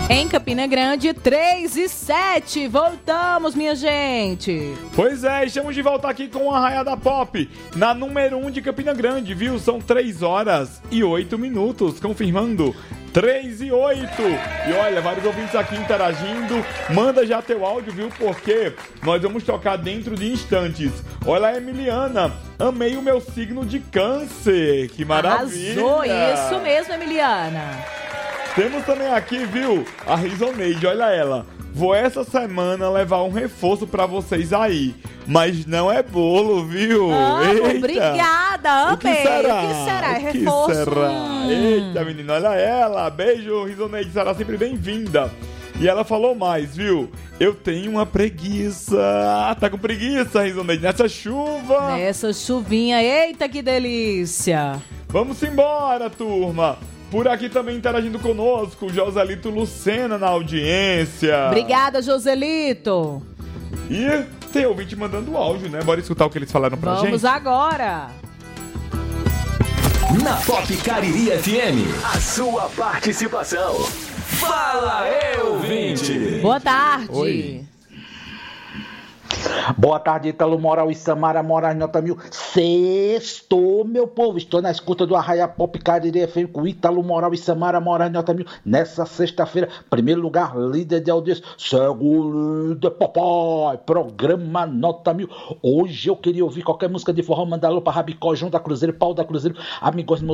Em Campina Grande, 3:07. Voltamos, minha gente. Pois é, estamos de volta aqui com a Arraia da Pop, na número 1 de Campina Grande, viu? São 3h08, confirmando. 3:08. E olha, vários ouvintes aqui interagindo. Manda já teu áudio, viu? Porque nós vamos tocar dentro de instantes. Olha a Emiliana. Amei o meu signo de câncer. Que maravilha. Arrasou, isso mesmo, Emiliana. Temos também aqui, viu? A Risoneide, olha ela. Vou essa semana levar um reforço pra vocês aí. Mas não é bolo, viu? Eita. Obrigada, amei. O que será? O que será? É O que reforço? será? Eita, menina, olha ela. Beijo, Risoneide, será sempre bem-vinda. E ela falou mais, viu? Eu tenho uma preguiça. Tá com preguiça, Risoneide, nessa chuva. Nessa chuvinha, eita que delícia. Vamos embora, turma. Por aqui também interagindo conosco, o Joselito Lucena na audiência. Obrigada, Joselito. E tem ouvinte mandando áudio, né? Bora escutar o que eles falaram pra gente. Vamos agora. Na Pop Cariri FM, a sua participação. Fala, ouvinte! Boa tarde. Oi. Boa tarde, Ítalo Moral e Samara Moraes, nota 1000. Sextou, meu povo. Estou na escuta do Arraia Pop Cariri FM com Ítalo Moral e Samara Moraes, nota 1000. Nessa sexta-feira, primeiro lugar, líder de audiência. Segue líder, papai. Programa nota 1000. Hoje eu queria ouvir qualquer música de forró, mandar alô pra Rabicó, João da Cruzeiro, Pau da Cruzeiro, Amigos